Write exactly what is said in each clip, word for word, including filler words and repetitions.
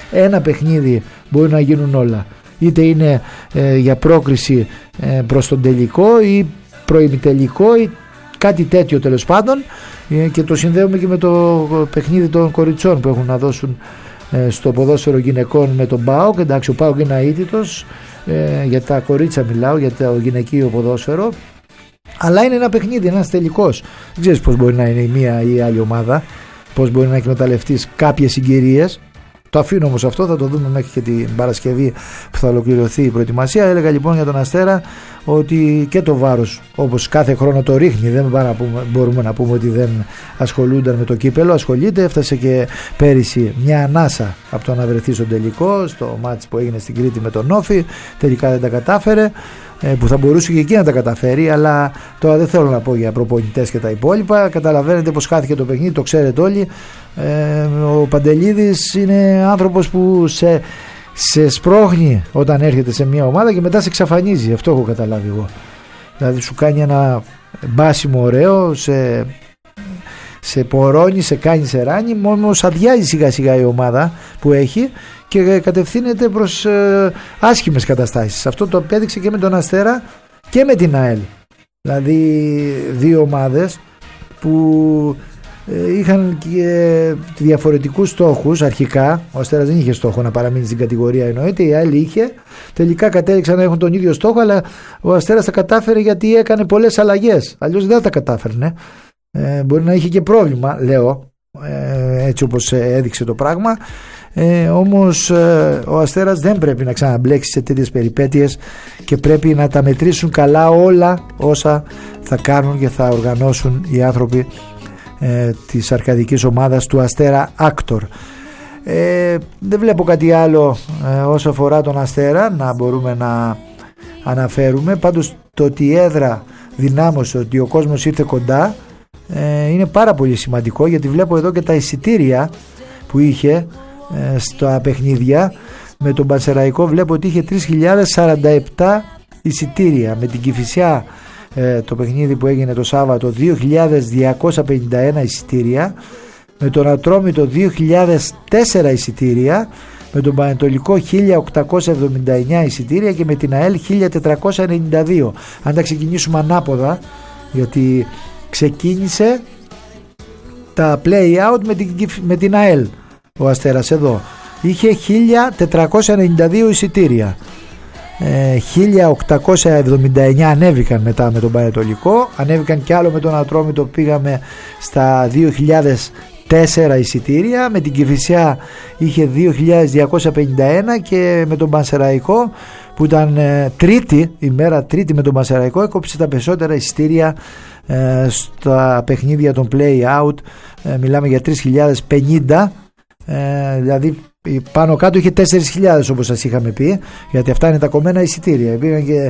ένα παιχνίδι μπορεί να γίνουν όλα. Είτε είναι ε, για πρόκριση ε, προς τον τελικό ή προημιτελικό ή κάτι τέτοιο τέλος πάντων, ε, και το συνδέουμε και με το παιχνίδι των κοριτσών που έχουν να δώσουν ε, στο ποδόσφαιρο γυναικών με τον ΠΑΟΚ. Εντάξει, ο ΠΑΟΚ είναι αίτητος, ε, για τα κορίτσια μιλάω, για το γυναικείο ποδόσφαιρο, αλλά είναι ένα παιχνίδι, ένας τελικός. Δεν ξέρεις πώς μπορεί να είναι η μία ή η άλλη ομάδα, πώς μπορεί να εκμεταλλευτείς κάποιες συγκυρίες. Το αφήνω όμως αυτό, θα το δούμε μέχρι και την Παρασκευή που θα ολοκληρωθεί η προετοιμασία. Έλεγα λοιπόν για τον Αστέρα ότι και το βάρος, όπως κάθε χρόνο το ρίχνει, δεν να πούμε, μπορούμε να πούμε ότι δεν ασχολούνταν με το κύπελο, ασχολείται. Έφτασε και πέρυσι μια ανάσα από το να βρεθεί στο τελικό, στο μάτς που έγινε στην Κρήτη με τον Όφη, τελικά δεν τα κατάφερε, που θα μπορούσε και εκεί να τα καταφέρει, αλλά τώρα δεν θέλω να πω για προπονητές και τα υπόλοιπα. Καταλαβαίνετε πως χάθηκε το παιχνίδι, το ξέρετε όλοι. Ε, ο Παντελίδης είναι άνθρωπος που σε, σε σπρώχνει όταν έρχεται σε μια ομάδα και μετά σε εξαφανίζει. Αυτό έχω καταλάβει εγώ. Δηλαδή σου κάνει ένα μπάσιμο ωραίο, σε, σε πορώνει, σε κάνει, σε ράνει, όμως αδειάζει σιγά σιγά η ομάδα που έχει και κατευθύνεται προς ε, άσχημες καταστάσεις. Αυτό το απέδειξε και με τον Αστέρα και με την ΑΕΛ. Δηλαδή δύο ομάδες που ε, είχαν και διαφορετικούς στόχους αρχικά. Ο Αστέρας δεν είχε στόχο να παραμείνει στην κατηγορία, εννοείται, η ΑΕΛ είχε. Τελικά κατέληξαν να έχουν τον ίδιο στόχο, αλλά ο Αστέρας τα κατάφερε γιατί έκανε πολλές αλλαγές. Αλλιώς δεν τα κατάφερνε. Ε, μπορεί να είχε και πρόβλημα, λέω, ε, έτσι όπως έδειξε το πράγμα. Ε, όμως ε, ο Αστέρας δεν πρέπει να ξαναμπλέξει σε τέτοιες περιπέτειες και πρέπει να τα μετρήσουν καλά όλα όσα θα κάνουν και θα οργανώσουν οι άνθρωποι ε, της αρκαδικής ομάδας του Αστέρα Άκτορ. Ε, δεν βλέπω κάτι άλλο ε, όσο αφορά τον Αστέρα να μπορούμε να αναφέρουμε. Πάντως το ότι η έδρα δυνάμωσε, ότι ο κόσμος ήρθε κοντά, ε, είναι πάρα πολύ σημαντικό, γιατί βλέπω εδώ και τα εισιτήρια που είχε στα παιχνίδια με τον Πανσεραϊκό. Βλέπω ότι είχε τρεις χιλιάδες σαράντα επτά εισιτήρια. Με την Κηφισιά ε, το παιχνίδι που έγινε το Σάββατο, δύο χιλιάδες διακόσια πενήντα ένα εισιτήρια. Με τον Ατρόμητο δύο χιλιάδες τέσσερα εισιτήρια. Με τον Πανετολικό χίλια οκτακόσια εβδομήντα εννέα εισιτήρια και με την ΑΕΛ χίλια τετρακόσια ενενήντα δύο. Αν τα ξεκινήσουμε ανάποδα, γιατί ξεκίνησε τα play out με την, με την ΑΕΛ. Ο Αστέρας εδώ είχε χίλια τετρακόσια ενενήντα δύο εισιτήρια, ε, χίλια οκτακόσια εβδομήντα εννέα ανέβηκαν μετά με τον Πανετολικό, ανέβηκαν κι άλλο με τον Ατρόμητο, πήγαμε στα δύο χιλιάδες τέσσερα εισιτήρια. Με την Κηφισιά είχε δύο χιλιάδες διακόσια πενήντα ένα και με τον Πανσεραϊκό που ήταν ε, τρίτη, η μέρα τρίτη με τον Πανσεραϊκό, έκοψε τα περισσότερα εισιτήρια ε, στα παιχνίδια των play out, ε, μιλάμε για τρεις χιλιάδες πενήντα. Ε, δηλαδή πάνω κάτω είχε τέσσερις χιλιάδες όπως σας είχαμε πει, γιατί αυτά είναι τα κομμένα εισιτήρια. Υπήρχαν και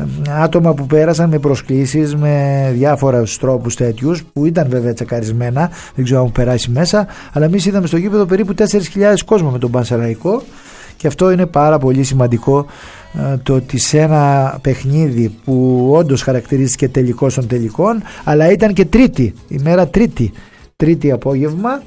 άτομα που πέρασαν με προσκλήσεις, με διάφορους τρόπους τέτοιους που ήταν βέβαια τσεκαρισμένα, δεν ξέρω αν έχουν περάσει μέσα, αλλά εμείς είδαμε στο γήπεδο περίπου τέσσερις χιλιάδες κόσμο με τον Πανσεραϊκό, και αυτό είναι πάρα πολύ σημαντικό, ε, το ότι σε ένα παιχνίδι που όντως χαρακτηρίστηκε τελικός των τελικών, αλλά ήταν και τρίτη, η μέρα τρίτη, τρίτη απόγευμα,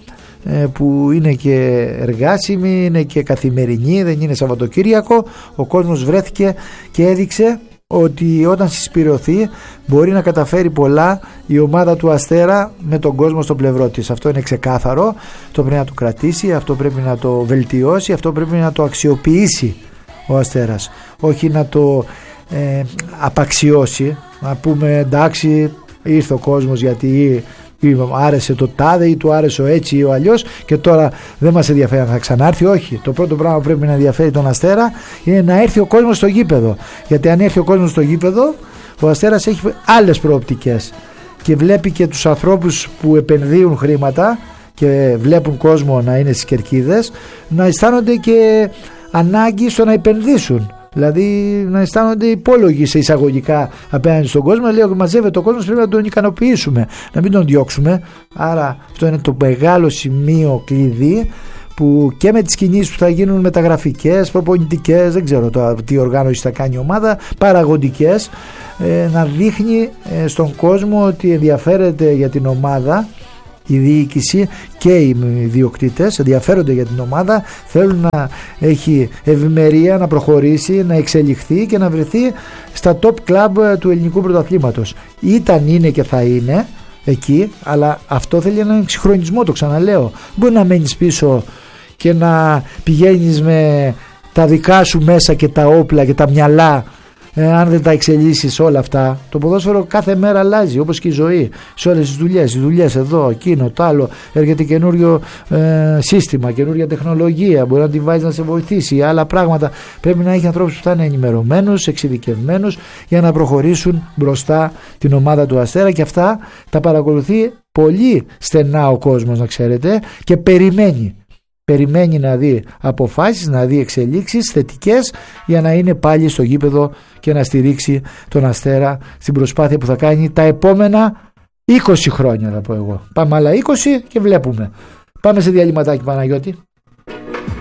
που είναι και εργάσιμη, είναι και καθημερινή, δεν είναι Σαββατοκύριακο. Ο κόσμος βρέθηκε και έδειξε ότι όταν συσπηρωθεί μπορεί να καταφέρει πολλά η ομάδα του Αστέρα με τον κόσμο στο πλευρό της. Αυτό είναι ξεκάθαρο, αυτό πρέπει να το κρατήσει, αυτό πρέπει να το βελτιώσει, αυτό πρέπει να το αξιοποιήσει ο Αστέρας, όχι να το ε, απαξιώσει, να πούμε εντάξει ήρθε ο κόσμος γιατί άρεσε το τάδε ή του άρεσε ο έτσι ή ο αλλιώς και τώρα δεν μας ενδιαφέρει αν θα ξανάρθει. Όχι, το πρώτο πράγμα που πρέπει να ενδιαφέρει τον Αστέρα είναι να έρθει ο κόσμος στο γήπεδο, γιατί αν έρθει ο κόσμος στο γήπεδο ο Αστέρας έχει άλλες προοπτικές και βλέπει και τους ανθρώπους που επενδύουν χρήματα και βλέπουν κόσμο να είναι στις κερκίδες να αισθάνονται και ανάγκη στο να επενδύσουν. Δηλαδή να αισθάνονται υπόλογοι σε εισαγωγικά απέναντι στον κόσμο. Λέω μαζεύεται ο κόσμος, πρέπει να τον ικανοποιήσουμε, να μην τον διώξουμε. Άρα αυτό είναι το μεγάλο σημείο κλειδί, που και με τις κινήσεις που θα γίνουν μεταγραφικές, προπονητικές, δεν ξέρω τώρα τι οργάνωση θα κάνει η ομάδα, παραγωγικές, ε, να δείχνει ε, στον κόσμο ότι ενδιαφέρεται για την ομάδα η διοίκηση και οι ιδιοκτήτες ενδιαφέρονται για την ομάδα, θέλουν να έχει ευημερία, να προχωρήσει, να εξελιχθεί και να βρεθεί στα top club του ελληνικού πρωταθλήματος. Ήταν, είναι και θα είναι εκεί, αλλά αυτό θέλει έναν εξυγχρονισμό, το ξαναλέω. Μπορεί να μένεις πίσω και να πηγαίνεις με τα δικά σου μέσα και τα όπλα και τα μυαλά, ε, αν δεν τα εξελίσσεις όλα αυτά. Το ποδόσφαιρο κάθε μέρα αλλάζει, όπως και η ζωή, σε όλες τις δουλειές. Οι δουλειές εδώ, εκείνο, το άλλο, έρχεται καινούριο ε, σύστημα, καινούρια τεχνολογία, μπορεί να τη βάζει να σε βοηθήσει, άλλα πράγματα. Πρέπει να έχει ανθρώπους που θα είναι ενημερωμένους, εξειδικευμένους, για να προχωρήσουν μπροστά την ομάδα του Αστέρα, και αυτά τα παρακολουθεί πολύ στενά ο κόσμος, να ξέρετε, και περιμένει. Περιμένει να δει αποφάσεις, να δει εξελίξεις θετικές, για να είναι πάλι στο γήπεδο και να στηρίξει τον Αστέρα στην προσπάθεια που θα κάνει τα επόμενα είκοσι χρόνια, θα πω εγώ. Πάμε άλλα είκοσι και βλέπουμε. Πάμε σε διαλυματάκι, Παναγιώτη.